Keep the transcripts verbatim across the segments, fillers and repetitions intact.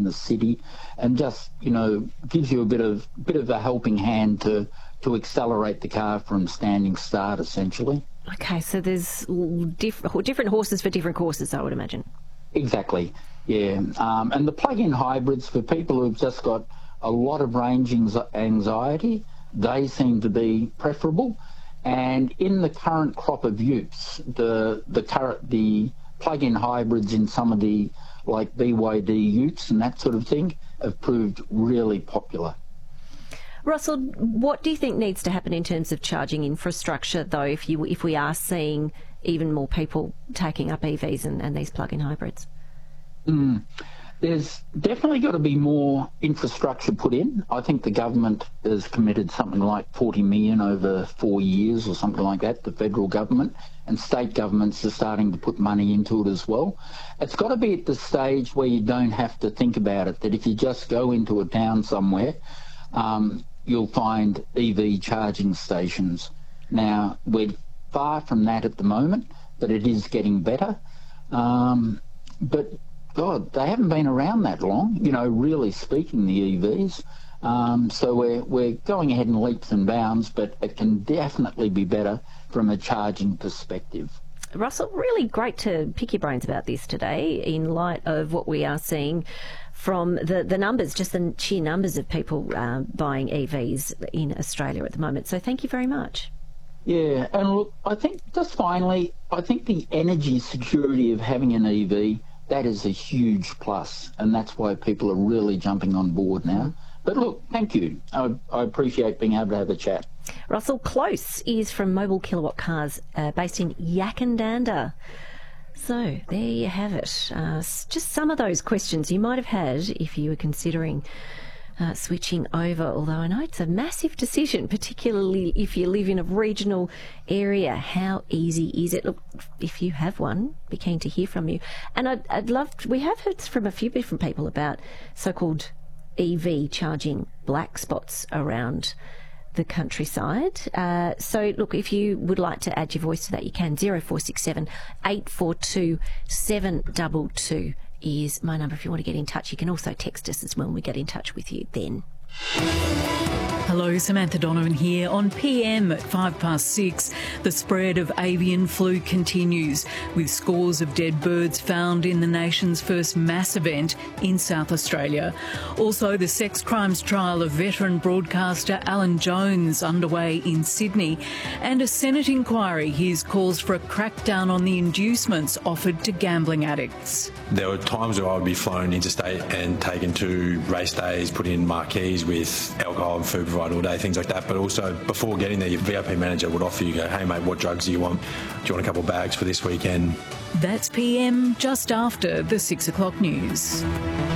in the city, and just, you know, gives you a bit of bit of a helping hand to to accelerate the car from standing start, essentially. Okay, so there's diff- different horses for different courses, I would imagine. Exactly, yeah. Um, and the plug-in hybrids, for people who've just got a lot of range anxiety, they seem to be preferable. And in the current crop of utes, the the current the plug-in hybrids in some of the like B Y D utes and that sort of thing have proved really popular. Russell, what do you think needs to happen in terms of charging infrastructure, though, if you if we are seeing even more people taking up E Vs and, and these plug-in hybrids? Mm. There's definitely got to be more infrastructure put in. I think the government has committed something like forty million over four years or something like that, the federal government, and state governments are starting to put money into it as well. It's got to be at the stage where you don't have to think about it, that if you just go into a town somewhere, um, you'll find E V charging stations. Now, we're far from that at the moment, but it is getting better. Um, but, God, they haven't been around that long, you know, really speaking, the E Vs. Um, so we're, we're going ahead in leaps and bounds, but it can definitely be better from a charging perspective. Russell, really great to pick your brains about this today in light of what we are seeing from the, the numbers, just the sheer numbers of people uh, buying E Vs in Australia at the moment. So thank you very much. Yeah, and look, I think just finally, I think the energy security of having an E V, that is a huge plus, and that's why people are really jumping on board now. But look, thank you. I, I appreciate being able to have a chat. Russell Close is from Mobile Kilowatt Cars, uh, based in Yakandanda. So there you have it. Uh, just some of those questions you might have had if you were considering uh, switching over, although I know it's a massive decision, particularly if you live in a regional area. How easy is it? Look, if you have one, be keen to hear from you. And I'd, I'd love to, we have heard from a few different people about so-called E V charging black spots around the countryside. Uh, so, look, if you would like to add your voice to that, you can. zero four six seven, eight four two, seven two two is my number if you want to get in touch. You can also text us as well and we get in touch with you then. Hello, Samantha Donovan here. On P M at five past six, the spread of avian flu continues, with scores of dead birds found in the nation's first mass event in South Australia. Also, the sex crimes trial of veteran broadcaster Alan Jones underway in Sydney, and a Senate inquiry hears calls for a crackdown on the inducements offered to gambling addicts. There were times where I would be flown interstate and taken to race days, put in marquees with alcohol and food provided all day, things like that. But also, before getting there, your V I P manager would offer you, go, hey mate, what drugs do you want? Do you want a couple of bags for this weekend? That's P M just after the six o'clock news.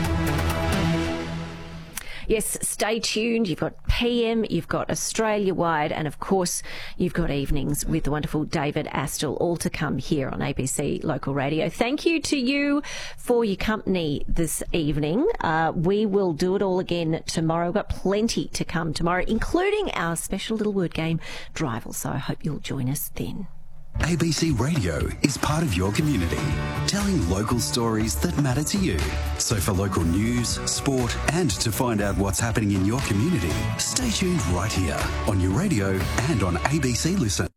Yes, stay tuned. You've got P M, you've got Australia-wide, and of course you've got evenings with the wonderful David Astle, all to come here on A B C Local Radio. Thank you to you for your company this evening. Uh, we will do it all again tomorrow. We've got plenty to come tomorrow, including our special little word game, Drival, so I hope you'll join us then. A B C Radio is part of your community, telling local stories that matter to you. So for local news, sport, and to find out what's happening in your community, stay tuned right here on your radio and on A B C Listen.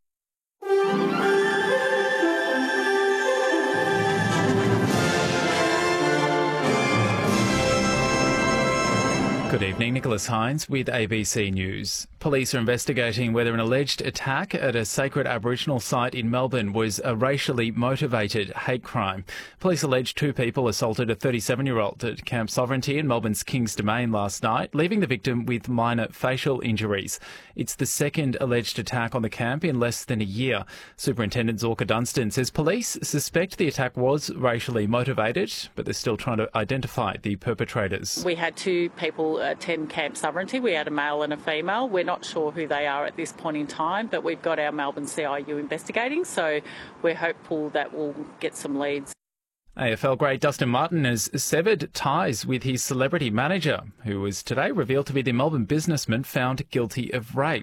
Good evening, Nicholas Hines with A B C News. Police are investigating whether an alleged attack at a sacred Aboriginal site in Melbourne was a racially motivated hate crime. Police allege two people assaulted a thirty-seven-year-old at Camp Sovereignty in Melbourne's Kings Domain last night, leaving the victim with minor facial injuries. It's the second alleged attack on the camp in less than a year. Superintendent Zorka Dunstan says police suspect the attack was racially motivated, but they're still trying to identify the perpetrators. We had two people attend Camp Sovereignty. We had a male and a female. We're not sure who they are at this point in time, but we've got our Melbourne C I U investigating, so we're hopeful that we'll get some leads. A F L great Dustin Martin has severed ties with his celebrity manager, who was today revealed to be the Melbourne businessman found guilty of rape.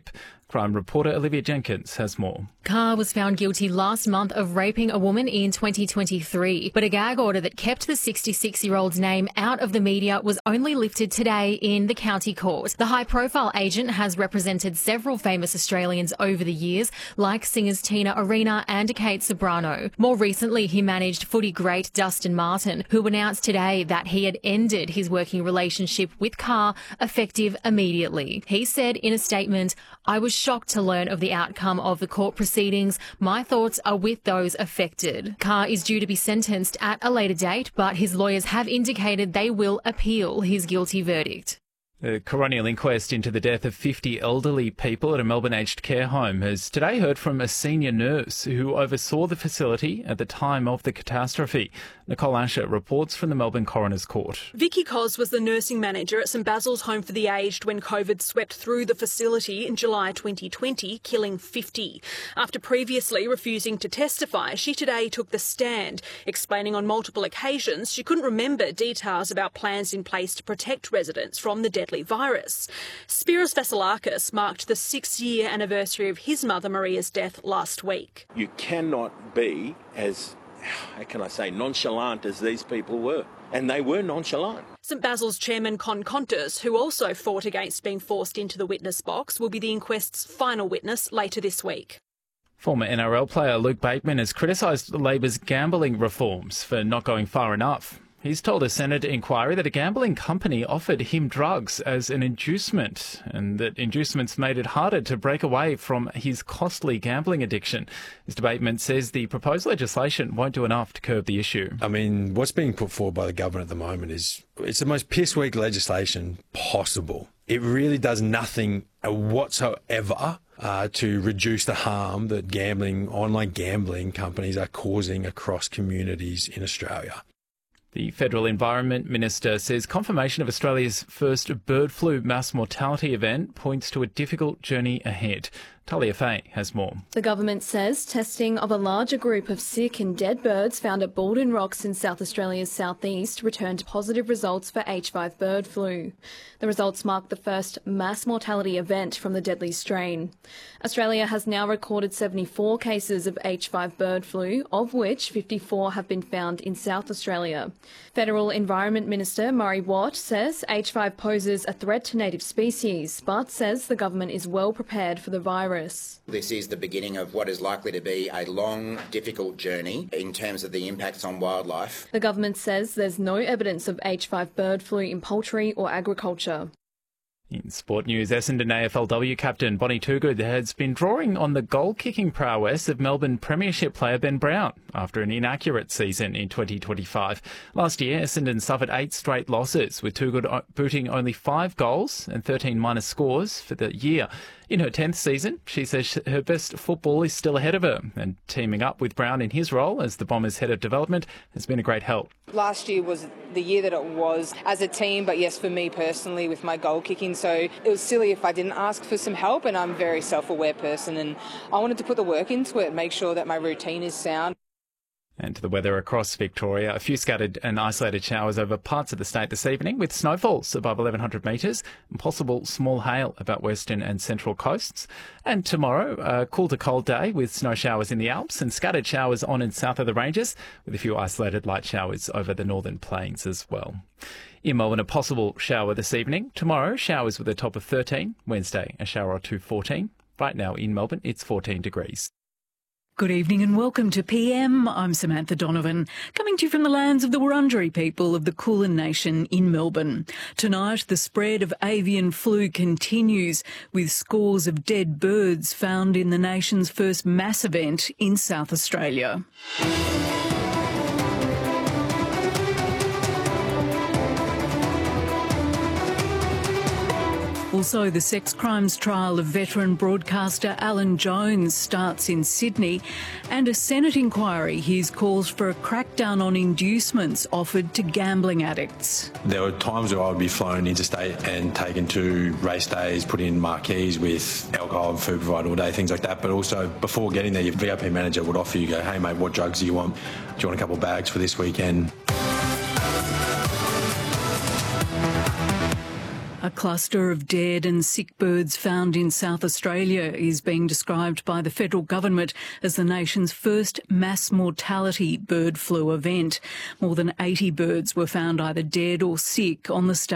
Crime reporter Olivia Jenkins has more. Carr was found guilty last month of raping a woman in twenty twenty-three, but a gag order that kept the sixty-six-year-old's name out of the media was only lifted today in the county court. The high-profile agent has represented several famous Australians over the years, like singers Tina Arena and Kate Sobrano. More recently, he managed footy great Dustin Martin, who announced today that he had ended his working relationship with Carr effective immediately. He said in a statement, "I was shocked to learn of the outcome of the court proceedings. My thoughts are with those affected." Carr is due to be sentenced at a later date, but his lawyers have indicated they will appeal his guilty verdict. The coronial inquest into the death of fifty elderly people at a Melbourne aged care home has today heard from a senior nurse who oversaw the facility at the time of the catastrophe. Nicole Asher reports from the Melbourne Coroner's Court. Vicky Cos was the nursing manager at St Basil's Home for the Aged when COVID swept through the facility in July twenty twenty, killing fifty. After previously refusing to testify, she today took the stand, explaining on multiple occasions she couldn't remember details about plans in place to protect residents from the deadly virus. Spiros Vasilakis marked the six-year anniversary of his mother Maria's death last week. You cannot be as, how can I say, nonchalant as these people were. And they were nonchalant. St Basil's chairman Con Contis, who also fought against being forced into the witness box, will be the inquest's final witness later this week. Former N R L player Luke Bateman has criticised Labor's gambling reforms for not going far enough. He's told a Senate inquiry that a gambling company offered him drugs as an inducement and that inducements made it harder to break away from his costly gambling addiction. Mister Bateman says the proposed legislation won't do enough to curb the issue. I mean, what's being put forward by the government at the moment is it's the most piss-weak legislation possible. It really does nothing whatsoever uh, to reduce the harm that gambling, online gambling companies are causing across communities in Australia. The Federal Environment Minister says confirmation of Australia's first bird flu mass mortality event points to a difficult journey ahead. Talia Fay has more. The government says testing of a larger group of sick and dead birds found at Baldwin Rocks in South Australia's southeast returned positive results for H five bird flu. The results mark the first mass mortality event from the deadly strain. Australia has now recorded seventy-four cases of H five bird flu, of which fifty-four have been found in South Australia. Federal Environment Minister Murray Watt says H five poses a threat to native species, but says the government is well prepared for the virus. This is the beginning of what is likely to be a long, difficult journey in terms of the impacts on wildlife. The government says there's no evidence of H five bird flu in poultry or agriculture. In sport news, Essendon A F L W captain Bonnie Toogood has been drawing on the goal-kicking prowess of Melbourne Premiership player Ben Brown after an inaccurate season in twenty twenty-five. Last year, Essendon suffered eight straight losses, with Toogood booting only five goals and thirteen minor scores for the year. In her tenth season, she says her best football is still ahead of her, and teaming up with Brown in his role as the Bombers' head of development has been a great help. Last year was the year that it was as a team, but yes, for me personally with my goal kicking. So it was silly if I didn't ask for some help, and I'm a very self-aware person, and I wanted to put the work into it, make sure that my routine is sound. And to the weather across Victoria, a few scattered and isolated showers over parts of the state this evening, with snowfalls above eleven hundred metres and possible small hail about western and central coasts. And tomorrow, a cool to cold day with snow showers in the Alps and scattered showers on and south of the ranges, with a few isolated light showers over the northern plains as well. In Melbourne, a possible shower this evening. Tomorrow, showers with a top of thirteen. Wednesday, a shower or two, fourteen. Right now in Melbourne, it's fourteen degrees. Good evening and welcome to P M. I'm Samantha Donovan, coming to you from the lands of the Wurundjeri people of the Kulin Nation in Melbourne. Tonight, the spread of avian flu continues, with scores of dead birds found in the nation's first mass event in South Australia. Also, the sex crimes trial of veteran broadcaster Alan Jones starts in Sydney, and a Senate inquiry hears calls for a crackdown on inducements offered to gambling addicts. There were times where I would be flown interstate and taken to race days, put in marquees with alcohol and food provided all day, things like that. But also, before getting there, your V I P manager would offer you, go, hey mate, what drugs do you want? Do you want a couple of bags for this weekend? A cluster of dead and sick birds found in South Australia is being described by the federal government as the nation's first mass mortality bird flu event. More than eighty birds were found either dead or sick on the state.